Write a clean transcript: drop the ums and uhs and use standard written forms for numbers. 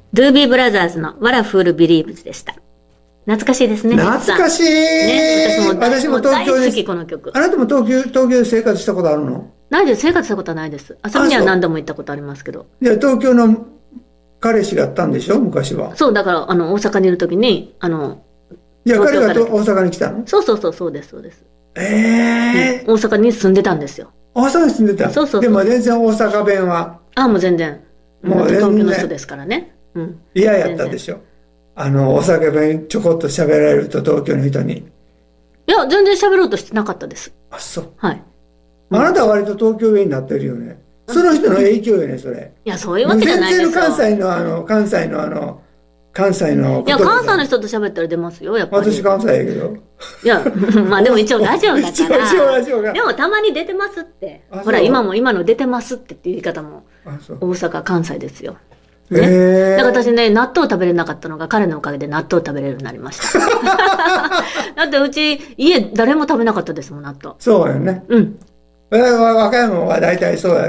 ドゥービーブラザーズの What a Fool Believes でした。懐かしいですね。 懐かしい。 ね、 私も東京で。 大好き、この曲。 あなたも東京で生活したことあるの？ ないです。生活したことはないです。遊びには何度も行ったことありますけど。 いや、東京の彼氏があったんでしょ昔は。 そう、だから、大阪にいるときに、 いや、彼が大阪に来たの？ そうです。 大阪に住んでたんですよ。 大阪に住んでた？ そう。 でも全然大阪弁は。 もう全然。もう東京の人ですからね。 嫌やったでしょ。大阪弁ちょこっと喋られると東京の人に。 いや、全然喋ろうとしてなかったです。 あ、そう。 はい。 あなたは割と東京弁になってるよね。その人の影響よね、それ。 いや、そういうわけじゃないですよ。 関西のいや、関西の人と喋ったら出ますよ、やっぱり。 私関西やけど。 いや、まあでも一応ラジオだから。 一応ラジオが。 でもたまに出てますって。ほら、今の出てますってっていう言い方も、大阪、関西ですよ。ね。だから私ね、納豆食べれなかったのが彼のおかげで納豆食べれるようになりました。だってうち、家誰も食べなかったですもん、納豆。 そうよね。和歌山は大体そうや。